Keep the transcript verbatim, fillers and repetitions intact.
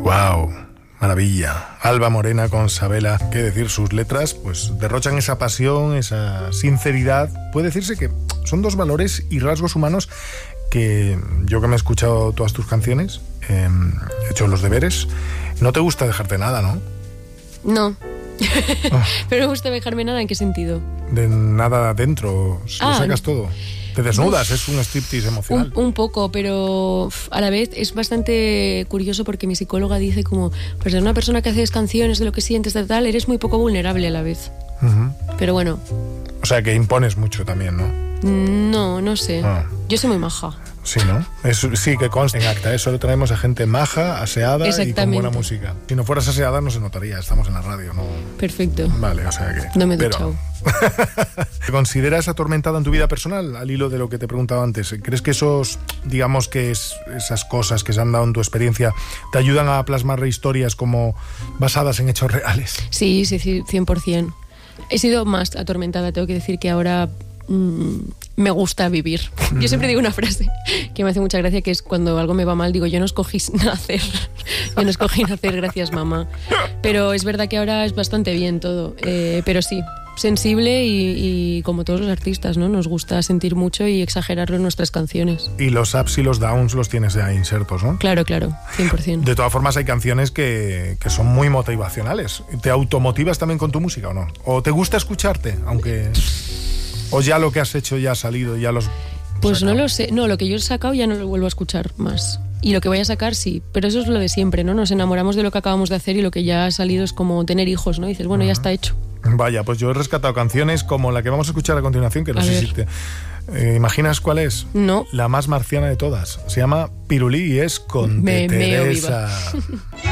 Wow, maravilla. Alba Morena con Sabela, qué decir, sus letras pues derrochan esa pasión, esa sinceridad. Puede decirse que son dos valores y rasgos humanos que yo, que me he escuchado todas tus canciones, eh, he hecho los deberes, no te gusta dejarte nada, ¿no? No. Oh. Pero me gusta dejarme nada, ¿en qué sentido? De nada adentro, Ah, lo sacas todo. Te desnudas, uf, es un striptease emocional. Un, un poco, pero uf, a la vez es bastante curioso porque mi psicóloga dice como, pues de una persona que haces canciones de lo que sientes, de tal, eres muy poco vulnerable a la vez. Uh-huh. Pero bueno. O sea, que impones mucho también, ¿no? No, no sé. Ah. Yo soy muy maja. Sí, ¿no? Es, sí, que consta en acta, ¿eh? Solo traemos a gente maja, aseada y con buena música. Si no fueras aseada no se notaría, estamos en la radio, ¿no? Perfecto. Vale, o sea que... No me he pero... duchado. ¿Te consideras atormentada en tu vida personal, al hilo de lo que te preguntaba antes? ¿Crees que esos, digamos que es, esas cosas que se han dado en tu experiencia te ayudan a plasmar historias como basadas en hechos reales? Sí, sí, sí, cien por ciento. He sido más atormentada, tengo que decir que ahora... me gusta vivir. Yo siempre digo una frase que me hace mucha gracia, que es cuando algo me va mal, digo, yo no escogí nacer, yo no escogí nacer, gracias mamá. Pero es verdad que ahora es bastante bien todo, eh, pero sí, sensible y, y como todos los artistas, ¿no? Nos gusta sentir mucho y exagerarlo en nuestras canciones. Y los ups y los downs los tienes ya insertos, ¿no? Claro, claro, cien por ciento. De todas formas hay canciones que, que son muy motivacionales. ¿Te automotivas también con tu música o no? ¿O te gusta escucharte, aunque... ¿O ya lo que has hecho ya ha salido, ya los... Pues sacado? no lo sé, no, lo que yo he sacado ya no lo vuelvo a escuchar más. Y lo que voy a sacar sí, pero eso es lo de siempre, ¿no? Nos enamoramos de lo que acabamos de hacer y lo que ya ha salido es como tener hijos, ¿no? Y dices, bueno, uh-huh. ya está hecho. Vaya, pues yo he rescatado canciones como la que vamos a escuchar a continuación, que no a sé ver. si te... Eh, ¿Imaginas cuál es? No. La más marciana de todas. Se llama Pirulí y es con Me, Teresa. me